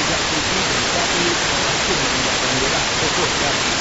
要对基本家居性能的原来都做一样。